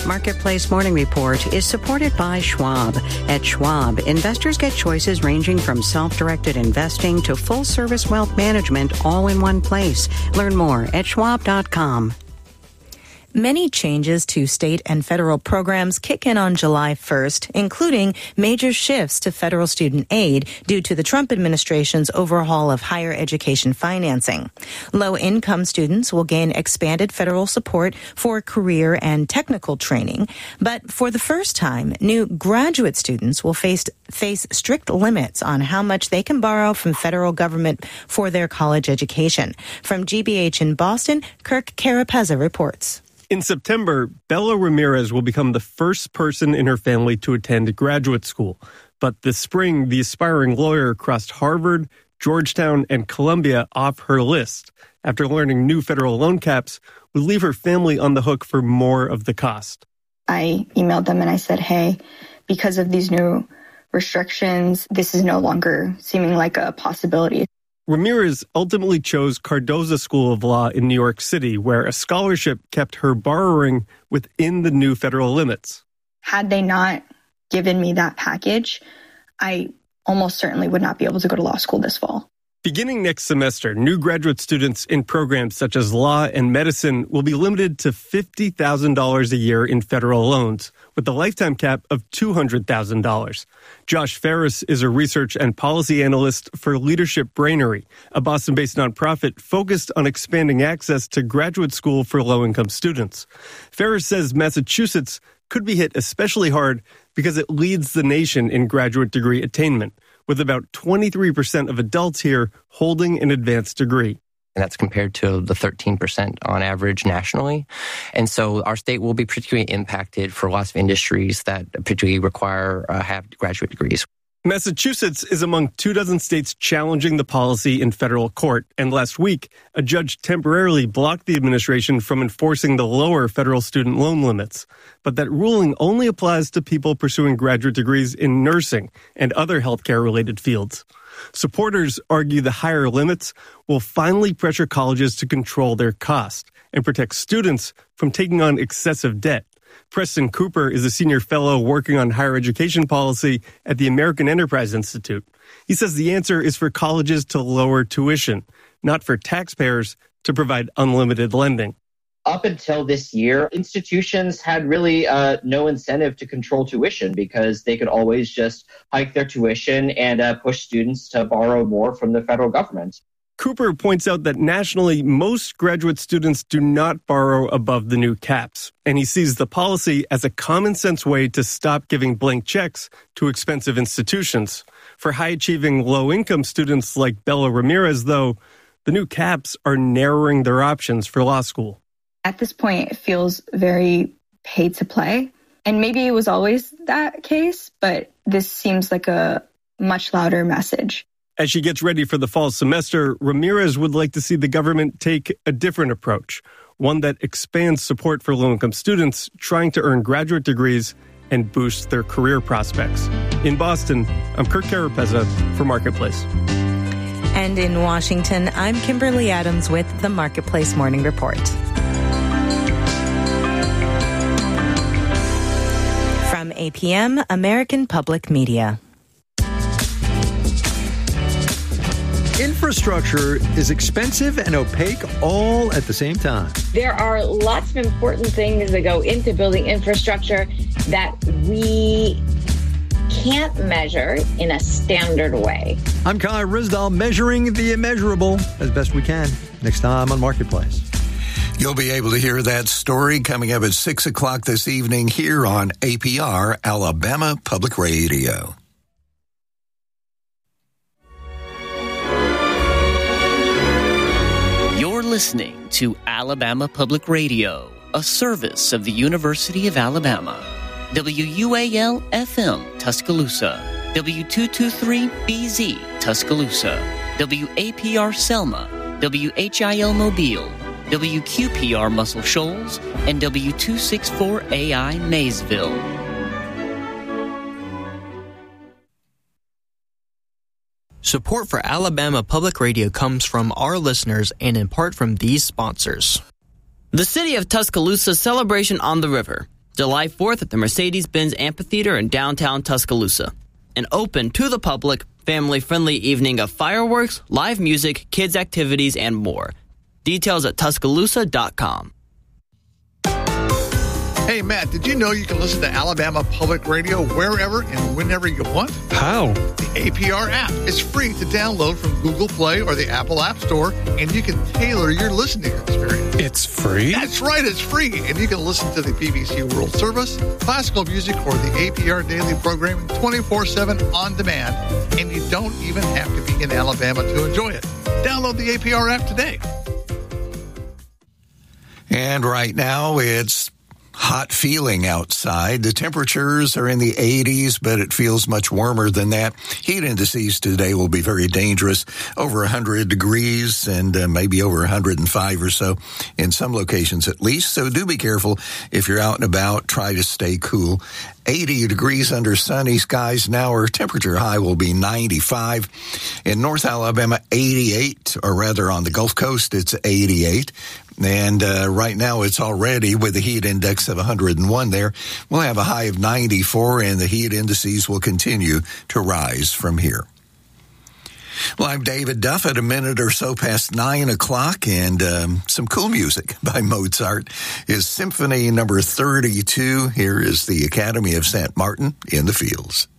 Marketplace Morning Report is supported by Schwab. At Schwab, investors get choices ranging from self-directed investing to full-service wealth management all in one place. Learn more at schwab.com. Many changes to state and federal programs kick in on July 1st, including major shifts to federal student aid due to the Trump administration's overhaul of higher education financing. Low-income students will gain expanded federal support for career and technical training, but for the first time, new graduate students will face strict limits on how much they can borrow from federal government for their college education. From GBH in Boston, Kirk Carapezza reports. In September, Bella Ramirez will become the first person in her family to attend graduate school. But this spring, the aspiring lawyer crossed Harvard, Georgetown, and Columbia off her list after learning new federal loan caps would leave her family on the hook for more of the cost. I emailed them and I said, hey, because of these new restrictions, this is no longer seeming like a possibility. Ramirez ultimately chose Cardozo School of Law in New York City, where a scholarship kept her borrowing within the new federal limits. Had they not given me that package, I almost certainly would not be able to go to law school this fall. Beginning next semester, new graduate students in programs such as law and medicine will be limited to $50,000 a year in federal loans, with a lifetime cap of $200,000. Josh Ferris is a research and policy analyst for Leadership Brainery, a Boston-based nonprofit focused on expanding access to graduate school for low-income students. Ferris says Massachusetts could be hit especially hard because it leads the nation in graduate degree attainment, with about 23% of adults here holding an advanced degree. And that's compared to the 13% on average nationally. And so our state will be particularly impacted for lots of industries that particularly require have graduate degrees. Massachusetts is among 24 states challenging the policy in federal court, and last week, a judge temporarily blocked the administration from enforcing the lower federal student loan limits. But that ruling only applies to people pursuing graduate degrees in nursing and other healthcare-related fields. Supporters argue the higher limits will finally pressure colleges to control their cost and protect students from taking on excessive debt. Preston Cooper is a senior fellow working on higher education policy at the American Enterprise Institute. He says the answer is for colleges to lower tuition, not for taxpayers to provide unlimited lending. Up until this year, institutions had really no incentive to control tuition because they could always just hike their tuition and push students to borrow more from the federal government. Cooper points out that nationally, most graduate students do not borrow above the new caps, and he sees the policy as a common-sense way to stop giving blank checks to expensive institutions. For high-achieving, low-income students like Bella Ramirez, though, the new caps are narrowing their options for law school. At this point, it feels very pay to play. And maybe it was always that case, but this seems like a much louder message. As she gets ready for the fall semester, Ramirez would like to see the government take a different approach, one that expands support for low-income students trying to earn graduate degrees and boost their career prospects. In Boston, I'm Kirk Carapezza for Marketplace. And in Washington, I'm Kimberly Adams with the Marketplace Morning Report. From APM, American Public Media. Infrastructure is expensive and opaque all at the same time. There are lots of important things that go into building infrastructure that we can't measure in a standard way. I'm Kai Risdal, measuring the immeasurable as best we can. Next time on Marketplace. You'll be able to hear that story coming up at 6 o'clock this evening here on APR, Alabama Public Radio. You're listening to Alabama Public Radio, a service of the University of Alabama. WUAL-FM, Tuscaloosa. W223BZ, Tuscaloosa. WAPR Selma. WHIL Mobile. WQPR Muscle Shoals. And W264AI Maysville. Support for Alabama Public Radio comes from our listeners and in part from these sponsors. The City of Tuscaloosa Celebration on the River. July 4th at the Mercedes-Benz Amphitheater in downtown Tuscaloosa. An open to the public, family-friendly evening of fireworks, live music, kids' activities, and more. Details at Tuscaloosa.com. Hey, Matt, did you know you can listen to Alabama Public Radio wherever and whenever you want? How? The APR app. It's free to download from Google Play or the Apple App Store, and you can tailor your listening experience. It's free? That's right, it's free. And you can listen to the BBC World Service, classical music, or the APR daily programming 24/7 on demand, and you don't even have to be in Alabama to enjoy it. Download the APR app today. And right now, it's hot feeling outside. The temperatures are in the 80s, but it feels much warmer than that. Heat indices today will be very dangerous, over 100 degrees and maybe over 105 or so in some locations at least. So do be careful if you're out and about. Try to stay cool. 80 degrees under sunny skies now. Our temperature high will be 95. In North Alabama, 88, or rather on the Gulf Coast, it's 88. And right now it's already with a heat index of 101 there. We'll have a high of 94, and the heat indices will continue to rise from here. Well, I'm David Duff at a minute or so past 9 o'clock, and some cool music by Mozart is Symphony number 32. Here is the Academy of St. Martin in the Fields.